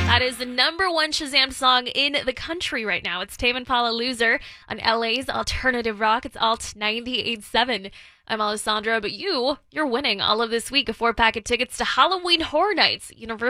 That is the number one Shazam song in the country right now. It's Tame Impala Loser on LA's Alternative Rock. It's Alt 98.7. I'm Alessandra, but you're winning all of this week a 4-pack of tickets to Halloween Horror Nights, Universal